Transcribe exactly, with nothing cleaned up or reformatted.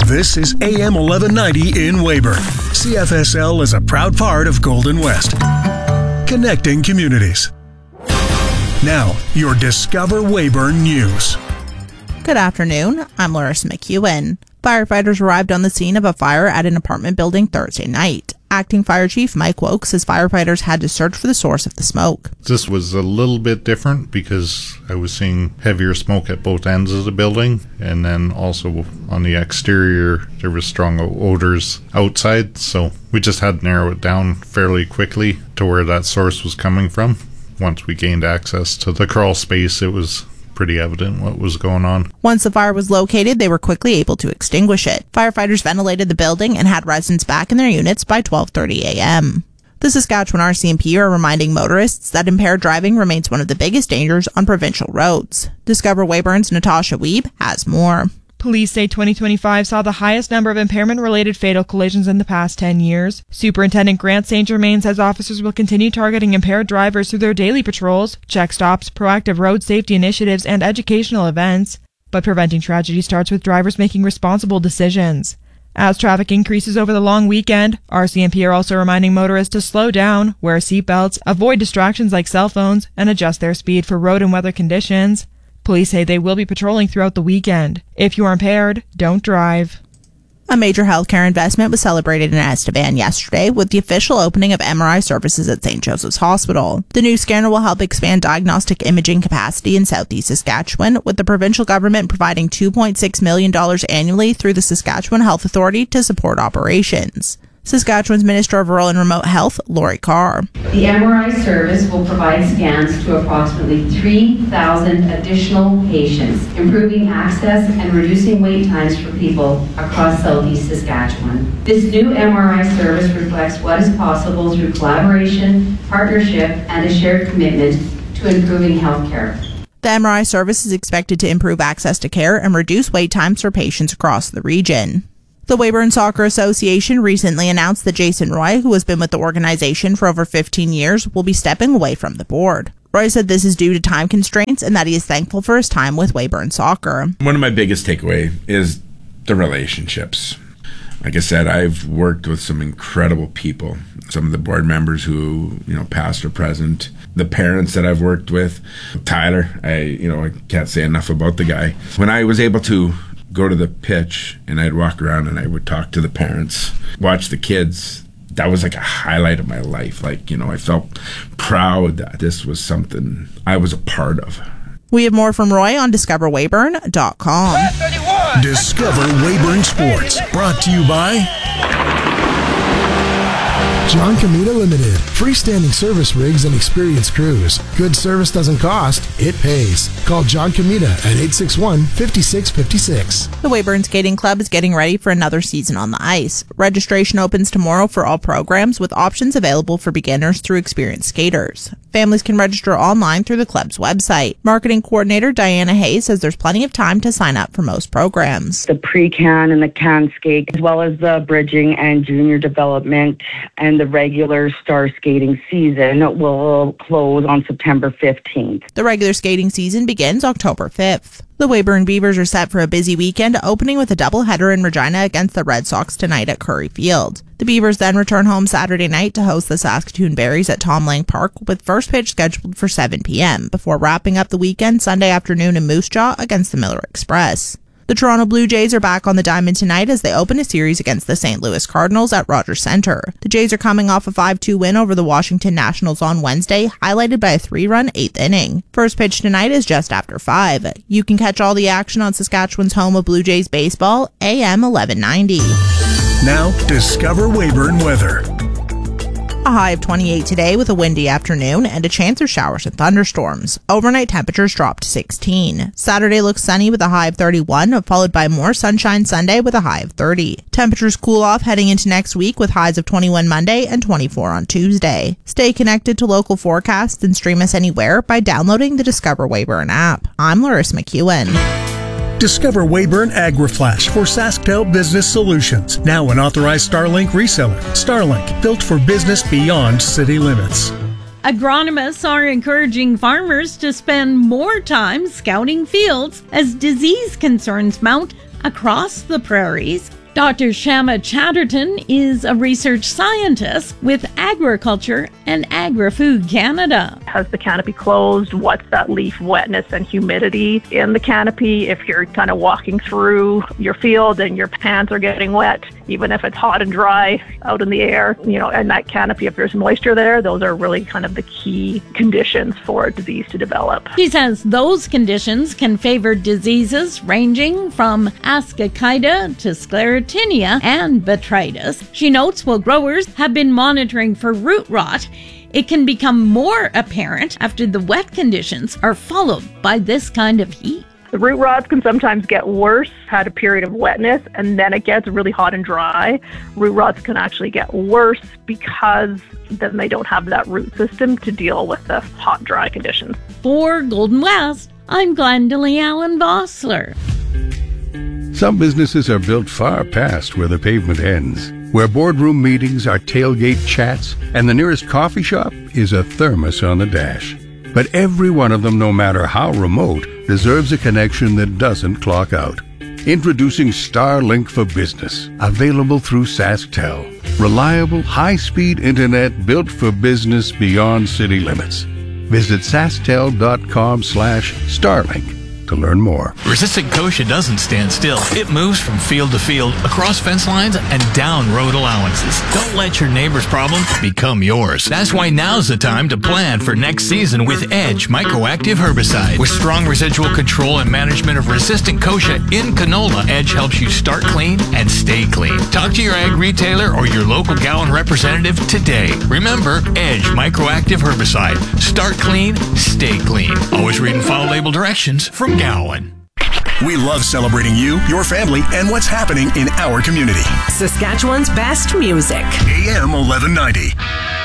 This is A M eleven ninety in Weyburn. C F S L is a proud part of Golden West. Connecting communities. Now, your Discover Weyburn News. Good afternoon. I'm Larissa McEwen. Firefighters arrived on the scene of a fire at an apartment building Thursday night. Acting Fire Chief Mike Woke says firefighters had to search for the source of the smoke. This was a little bit different because I was seeing heavier smoke at both ends of the building, and then also on the exterior there was strong odors outside, so we just had to narrow it down fairly quickly to where that source was coming from. Once we gained access to the crawl space, it was pretty evident what was going on. Once the fire was located, they were quickly able to extinguish it. Firefighters ventilated the building and had residents back in their units by twelve thirty a.m. The Saskatchewan R C M P are reminding motorists that impaired driving remains one of the biggest dangers on provincial roads. Discover Weyburn's Natasha Wiebe has more. Police say twenty twenty-five saw the highest number of impairment-related fatal collisions in the past ten years. Superintendent Grant Saint Germain says officers will continue targeting impaired drivers through their daily patrols, check stops, proactive road safety initiatives, and educational events. But preventing tragedy starts with drivers making responsible decisions. As traffic increases over the long weekend, R C M P are also reminding motorists to slow down, wear seatbelts, avoid distractions like cell phones, and adjust their speed for road and weather conditions. Police say they will be patrolling throughout the weekend. If you are impaired, don't drive. A major healthcare investment was celebrated in Estevan yesterday with the official opening of M R I services at Saint Joseph's Hospital. The new scanner will help expand diagnostic imaging capacity in southeast Saskatchewan, with the provincial government providing two point six million dollars annually through the Saskatchewan Health Authority to support operations. Saskatchewan's Minister of Rural and Remote Health, Lori Carr. The M R I service will provide scans to approximately three thousand additional patients, improving access and reducing wait times for people across southeast Saskatchewan. This new M R I service reflects what is possible through collaboration, partnership, and a shared commitment to improving healthcare. The M R I service is expected to improve access to care and reduce wait times for patients across the region. The Weyburn Soccer Association recently announced that Jason Roy, who has been with the organization for over fifteen years, will be stepping away from the board. Roy said this is due to time constraints and that he is thankful for his time with Weyburn Soccer. One of my biggest takeaway is the relationships. Like I said, I've worked with some incredible people. Some of the board members who, you know, past or present. The parents that I've worked with. Tyler, I, you know, I can't say enough about the guy. When I was able to go to the pitch and I'd walk around and I would talk to the parents, watch the kids, that was like a highlight of my life. Like, you know, I felt proud that this was something I was a part of. We have more from Roy on discover weyburn dot com. Discover Weyburn Sports, brought to you by John Comita Limited. Freestanding service rigs and experienced crews. Good service doesn't cost, it pays. Call John Comita at eight six one, five six five six. The Weyburn Skating Club is getting ready for another season on the ice. Registration opens tomorrow for all programs, with options available for beginners through experienced skaters. Families can register online through the club's website. Marketing coordinator Diana Hayes says there's plenty of time to sign up for most programs. The pre-can and the can skate, as well as the bridging and junior development and the regular star skating season will close on September fifteenth. The regular skating season begins October fifth. The Weyburn Beavers are set for a busy weekend, opening with a doubleheader in Regina against the Red Sox tonight at Curry Field. The Beavers then return home Saturday night to host the Saskatoon Berries at Tom Lang Park, with first pitch scheduled for seven p.m., before wrapping up the weekend Sunday afternoon in Moose Jaw against the Miller Express. The Toronto Blue Jays are back on the diamond tonight as they open a series against the Saint Louis Cardinals at Rogers Centre. The Jays are coming off a five two win over the Washington Nationals on Wednesday, highlighted by a three-run eighth inning. First pitch tonight is just after five. You can catch all the action on Saskatchewan's home of Blue Jays baseball, A M eleven ninety. Now, Discover Weyburn weather. A high of twenty-eight today with a windy afternoon and a chance of showers and thunderstorms. Overnight temperatures drop to sixteen. Saturday looks sunny with a high of thirty-one, followed by more sunshine Sunday with a high of thirty. Temperatures cool off heading into next week with highs of twenty-one Monday and twenty-four on Tuesday. Stay connected to local forecasts and stream us anywhere by downloading the Discover Weyburn app. I'm Larissa McEwen. Discover Weyburn AgriFlash for SaskTel Business Solutions. Now an authorized Starlink reseller. Starlink, built for business beyond city limits. Agronomists are encouraging farmers to spend more time scouting fields as disease concerns mount across the prairies. Doctor Shama Chatterton is a research scientist with Agriculture and Agri-Food Canada. Has the canopy closed? What's that leaf wetness and humidity in the canopy? If you're kind of walking through your field and your pants are getting wet, even if it's hot and dry out in the air, you know, and that canopy, if there's moisture there, those are really kind of the key conditions for a disease to develop. She says those conditions can favor diseases ranging from Ascochyta to Sclerotinia and Botrytis. She notes while growers have been monitoring for root rot, it can become more apparent after the wet conditions are followed by this kind of heat. The root rots can sometimes get worse, had a period of wetness, and then it gets really hot and dry. Root rots can actually get worse because then they don't have that root system to deal with the hot, dry conditions. For Golden West, I'm Glendalee Allen Vossler. Some businesses are built far past where the pavement ends, where boardroom meetings are tailgate chats, and the nearest coffee shop is a thermos on the dash. But every one of them, no matter how remote, deserves a connection that doesn't clock out. Introducing Starlink for Business, available through SaskTel. Reliable, high-speed internet built for business beyond city limits. Visit sasktel.com slash Starlink to learn more. Resistant Kochia doesn't stand still. It moves from field to field, across fence lines, and down road allowances. Don't let your neighbor's problem become yours. That's why now's the time to plan for next season with Edge Microactive Herbicide. With strong residual control and management of resistant Kochia in canola, Edge helps you start clean and stay clean. Talk to your ag retailer or your local Gowan representative today. Remember, Edge Microactive Herbicide. Start clean, stay clean. Always read and follow label directions from Gowan. We love celebrating you, your family, and what's happening in our community. Saskatchewan's best music. A M eleven ninety.